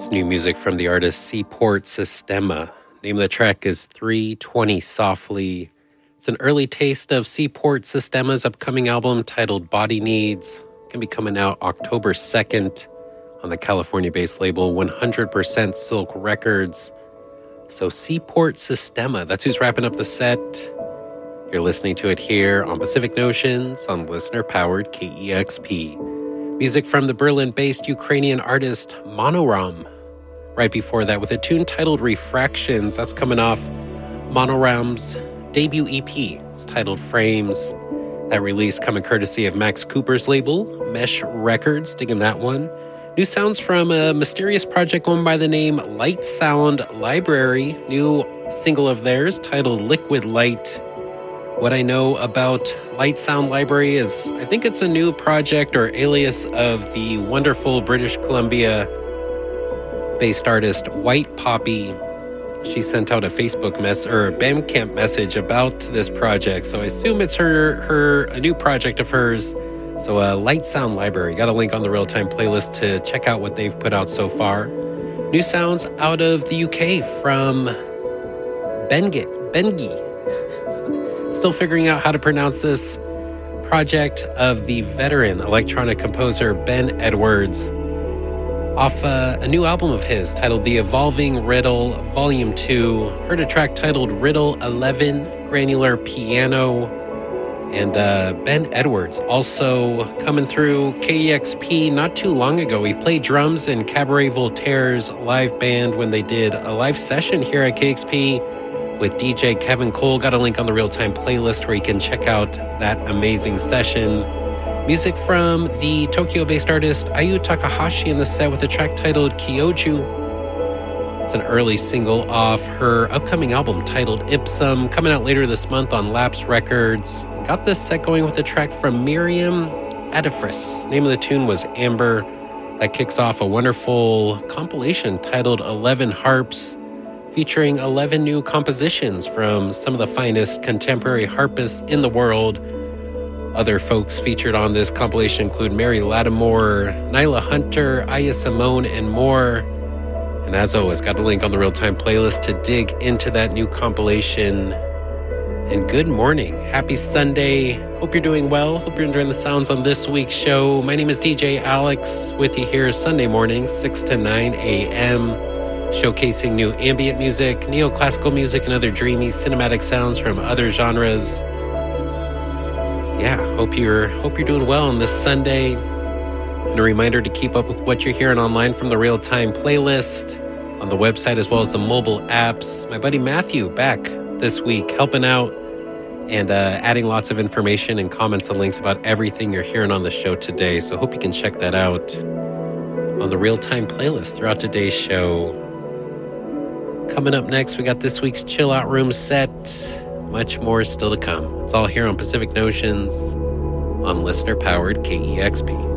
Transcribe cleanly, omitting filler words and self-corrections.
New music from the artist Seaport Sistema. Name of the track is 320 Softly. It's an early taste of Seaport Sistema's upcoming album titled Body Needs. It's going to be coming out October 2nd on the California-based label 100% Silk Records. So Seaport Sistema, that's who's wrapping up the set. You're listening to it here on Pacific Notions on listener-powered KEXP. Music from the Berlin-based Ukrainian artist Monoram. Right before that, with a tune titled Refractions, that's coming off Monoram's debut EP. It's titled Frames. That release coming courtesy of Max Cooper's label, Mesh Records. Digging that one. New sounds from a mysterious project going by the name Light Sound Library. New single of theirs titled Liquid Light. What I know about Light Sound Library is I think it's a new project or alias of the wonderful British Columbia-based artist White Poppy. She sent out a Facebook or Bandcamp message about this project, so I assume it's a new project of hers. So Light Sound Library. Got a link on the Real-Time playlist to check out what they've put out so far. New sounds out of the UK from Bengi. Still figuring out how to pronounce this project of the veteran electronic composer Ben Edwards off a new album of his titled The Evolving Riddle Volume 2. Heard a track titled Riddle 11 Granular Piano. And Ben Edwards also coming through KEXP not too long ago. He played drums in Cabaret Voltaire's live band when they did a live session here at KEXP with DJ Kevin Cole. Got a link on the Real-Time playlist where you can check out that amazing session. Music from the Tokyo-based artist Ayu Takahashi in the set with a track titled Kyoju. It's an early single off her upcoming album titled Ipsum, coming out later this month on Lapse Records. Got this set going with a track from Miriam Adifris. Name of the tune was Amber. That kicks off a wonderful compilation titled 11 Harps, featuring 11 new compositions from some of the finest contemporary harpists in the world. Other folks featured on this compilation include Mary Lattimore, Nyla Hunter, Aya Simone, and more. And as always, got a link on the Real-Time playlist to dig into that new compilation. And good morning. Happy Sunday. Hope you're doing well. Hope you're enjoying the sounds on this week's show. My name is DJ Alex, with you here Sunday morning, 6 to 9 a.m., showcasing new ambient music, neoclassical music, and other dreamy cinematic sounds from other genres. Yeah, hope you're doing well on this Sunday. And a reminder to keep up with what you're hearing online from the Real-Time playlist on the website as well as the mobile apps. My buddy Matthew back this week helping out and adding lots of information and comments and links about everything you're hearing on the show today. So hope you can check that out on the Real-Time playlist throughout today's show. Coming up next, we got this week's Chill Out Room set. Much more still to come. It's all here on Pacific Notions on listener-powered KEXP.